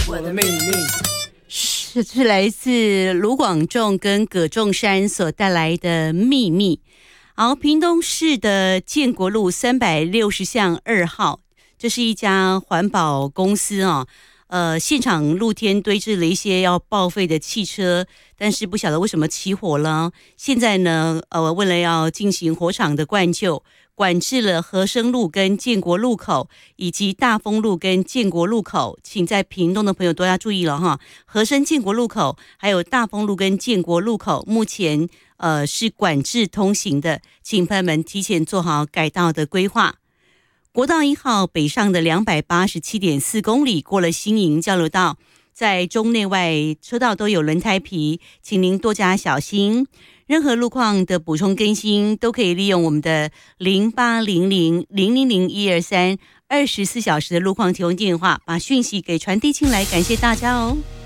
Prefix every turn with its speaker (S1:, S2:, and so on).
S1: 我的秘密
S2: 是来自卢广仲跟葛仲山所带来的秘密。好，屏东市的建国路360巷2号，这是一家环保公司哦。现场露天堆置了一些要报废的汽车，但是不晓得为什么起火了。现在呢，为了要进行火场的灌救，管制了和生路跟建国路口，以及大丰路跟建国路口，请在屏东的朋友都要注意了哈。和生建国路口还有大丰路跟建国路口，目前是管制通行的，请朋友们提前做好改道的规划。国道1号北上的287.4公里过了新营交流道，在中内外车道都有轮胎皮，请您多加小心。任何路况的补充更新都可以利用我们的0800000123 24小时的路况提供电话，把讯息给传递进来。感谢大家哦。